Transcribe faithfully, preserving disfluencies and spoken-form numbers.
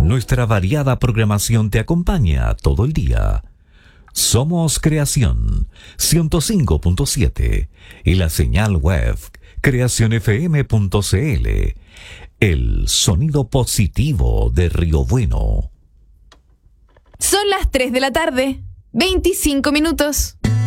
Nuestra variada programación te acompaña todo el día. Somos Creación ciento cinco punto siete y la señal web creación f m punto c l. El sonido positivo de Río Bueno. Son las tres de la tarde, veinticinco minutos.